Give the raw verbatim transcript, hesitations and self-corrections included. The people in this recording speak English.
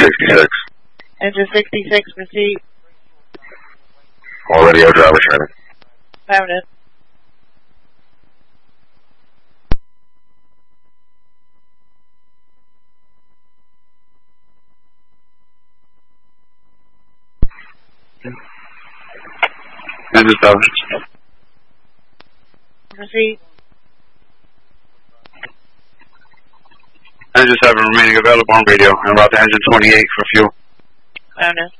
sixty-six. Engine sixty-six, proceed. All radio driver training. Affirmative. Engine seven. Proceed. Engine seven remaining available on radio. En route to engine twenty-eight for fuel. Affirmative.